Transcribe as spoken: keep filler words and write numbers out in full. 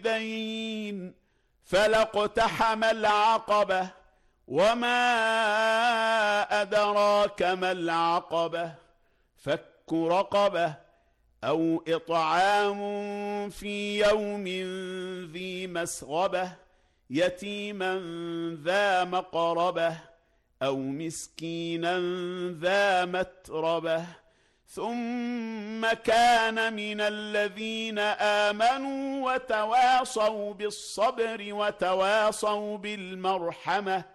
الوالدين فلاقتحم العقبة وما أدراك ما العقبة فك رقبة أو إطعام في يوم ذي مسغبة يتيما ذا مقربة أو مسكينا ذا متربة ثم كان من الذين آمنوا وتواصوا بالصبر وتواصوا بالمرحمة